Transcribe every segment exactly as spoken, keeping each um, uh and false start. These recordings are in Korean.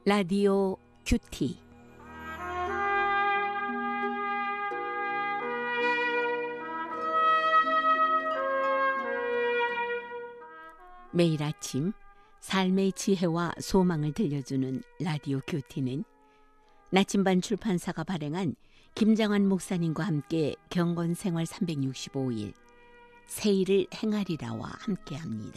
라디오 큐티. 매일 아침 삶의 지혜와 소망을 들려주는 라디오 큐티는 나침반 출판사가 발행한 김장환 목사님과 함께 경건생활 삼백육십오 일 새 일을 행하리라와 함께합니다.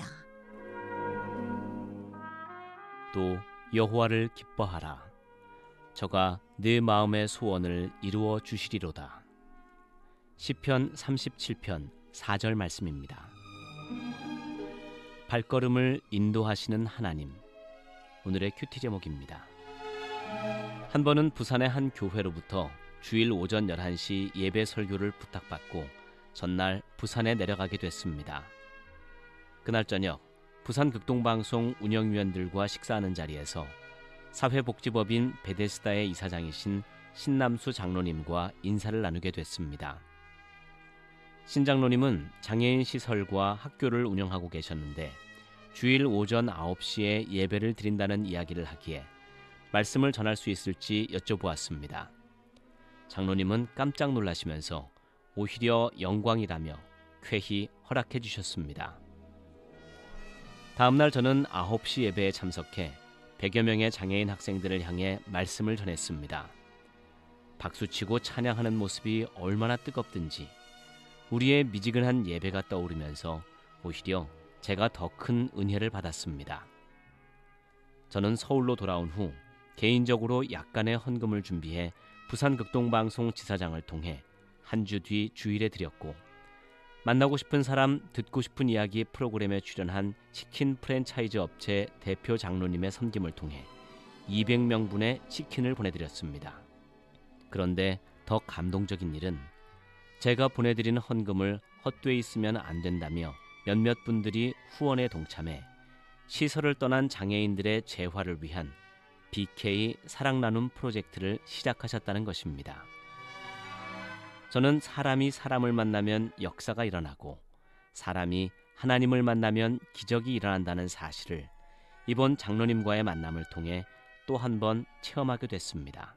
또 여호와를 기뻐하라. 저가 네 마음의 소원을 이루어 주시리로다. 시편 삼십칠 편 사 절 말씀입니다. 발걸음을 인도하시는 하나님. 오늘의 큐티 제목입니다. 한 번은 부산의 한 교회로부터 주일 오전 열한 시 예배 설교를 부탁받고 전날 부산에 내려가게 됐습니다. 그날 저녁 부산 극동방송 운영위원들과 식사하는 자리에서 사회복지법인 베데스다의 이사장이신 신남수 장로님과 인사를 나누게 됐습니다. 신 장로님은 장애인 시설과 학교를 운영하고 계셨는데 주일 오전 아홉 시에 예배를 드린다는 이야기를 하기에 말씀을 전할 수 있을지 여쭤보았습니다. 장로님은 깜짝 놀라시면서 오히려 영광이라며 쾌히 허락해 주셨습니다. 다음날 저는 아홉 시 예배에 참석해 백여 명의 장애인 학생들을 향해 말씀을 전했습니다. 박수치고 찬양하는 모습이 얼마나 뜨겁든지 우리의 미지근한 예배가 떠오르면서 오히려 제가 더 큰 은혜를 받았습니다. 저는 서울로 돌아온 후 개인적으로 약간의 헌금을 준비해 부산 극동방송 지사장을 통해 한 주 뒤 주일에 드렸고, 만나고 싶은 사람 듣고 싶은 이야기 프로그램에 출연한 치킨 프랜차이즈 업체 대표 장로님의 섬김을 통해 이백 명분의 치킨을 보내드렸습니다. 그런데 더 감동적인 일은 제가 보내드린 헌금을 헛되이 쓰면 안 된다며 몇몇 분들이 후원에 동참해 시설을 떠난 장애인들의 재활을 위한 비케이 사랑 나눔 프로젝트를 시작하셨다는 것입니다. 저는 사람이 사람을 만나면 역사가 일어나고 사람이 하나님을 만나면 기적이 일어난다는 사실을 이번 장로님과의 만남을 통해 또 한 번 체험하게 됐습니다.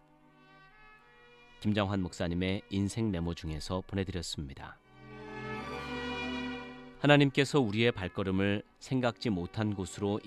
김장환 목사님의 인생 메모 중에서 보내드렸습니다. 하나님께서 우리의 발걸음을 생각지 못한 곳으로